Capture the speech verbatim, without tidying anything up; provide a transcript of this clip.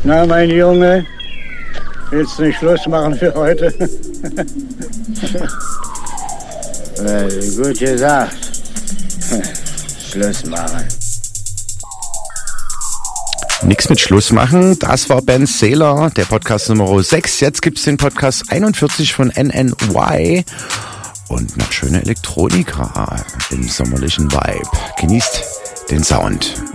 Na, mein Junge, willst du nicht Schluss machen für heute? äh, gut gesagt. Schluss machen. Nix mit Schluss machen, das war Ben Saylor, der Podcast Nummer sechs. Jetzt gibt's den Podcast einundvierzig von N N Y und noch schöne Elektronika im sommerlichen Vibe. Genießt den Sound.